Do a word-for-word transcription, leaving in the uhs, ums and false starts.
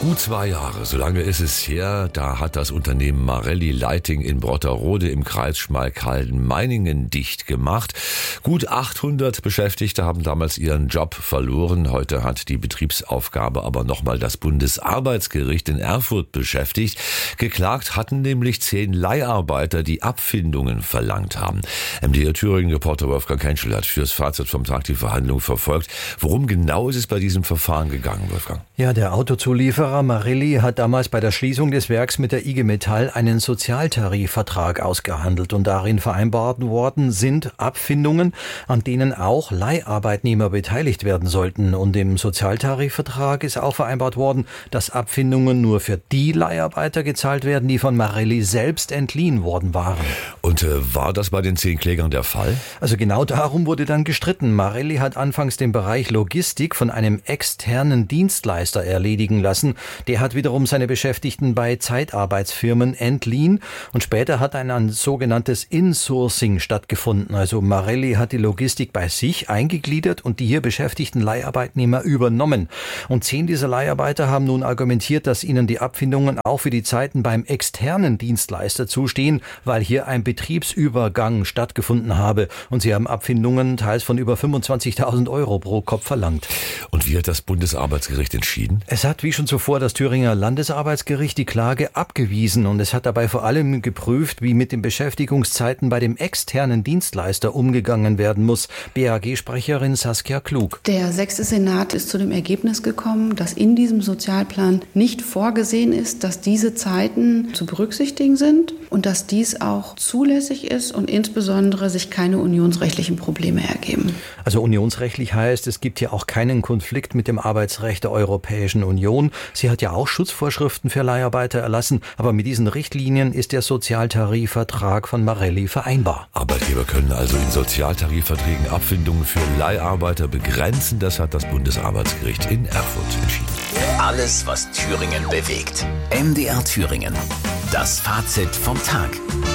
Gut zwei Jahre, so lange ist es her, da hat das Unternehmen Marelli Lighting in Brotterode im Kreis Schmalkalden-Meiningen dicht gemacht. Gut achthundert Beschäftigte haben damals ihren Job verloren. Heute hat die Betriebsaufgabe aber nochmal das Bundesarbeitsgericht in Erfurt beschäftigt. Geklagt hatten nämlich zehn Leiharbeiter, die Abfindungen verlangt haben. M D R Thüringen-Reporter Wolfgang Kentschel hat fürs Fazit vom Tag die Verhandlung verfolgt. Worum genau ist es bei diesem Verfahren gegangen, Wolfgang? Ja, der Autozulieferer Marelli hat damals bei der Schließung des Werks mit der I G Metall einen Sozialtarifvertrag ausgehandelt und darin vereinbart worden sind Abfindungen, an denen auch Leiharbeitnehmer beteiligt werden sollten. Und im Sozialtarifvertrag ist auch vereinbart worden, dass Abfindungen nur für die Leiharbeiter gezahlt werden, die von Marelli selbst entliehen worden waren. Und äh, war das bei den zehn Klägern der Fall? Also genau darum wurde dann gestritten. Marelli hat anfangs den Bereich Logistik von einem externen Dienstleister erledigen lassen. Der hat wiederum seine Beschäftigten bei Zeitarbeitsfirmen entliehen und später hat ein, ein sogenanntes Insourcing stattgefunden. Also Marelli hat die Logistik bei sich eingegliedert und die hier beschäftigten Leiharbeitnehmer übernommen. Und zehn dieser Leiharbeiter haben nun argumentiert, dass ihnen die Abfindungen auch für die Zeiten beim externen Dienstleister zustehen, weil hier ein Betriebsübergang stattgefunden habe. Und sie haben Abfindungen teils von über fünfundzwanzigtausend Euro pro Kopf verlangt. Und wie hat das Bundesarbeitsgericht entschieden? Es hat wie schon zuvor das Thüringer Landesarbeitsgericht die Klage abgewiesen und es hat dabei vor allem geprüft, wie mit den Beschäftigungszeiten bei dem externen Dienstleister umgegangen werden muss. B A G-Sprecherin Saskia Klug. Der sechste Senat ist zu dem Ergebnis gekommen, dass in diesem Sozialplan nicht vorgesehen ist, dass diese Zeiten zu berücksichtigen sind und dass dies auch zulässig ist und insbesondere sich keine unionsrechtlichen Probleme ergeben. Also unionsrechtlich heißt, es gibt hier auch keinen Konflikt mit dem Arbeitsrecht der Europäischen Union. Sie hat ja auch Schutzvorschriften für Leiharbeiter erlassen, aber mit diesen Richtlinien ist der Sozialtarifvertrag von Marelli vereinbar. Arbeitgeber können also in Sozialtarifverträgen Abfindungen für Leiharbeiter begrenzen. Das hat das Bundesarbeitsgericht in Erfurt entschieden. Alles, was Thüringen bewegt. M D R Thüringen. Das Fazit vom Tag.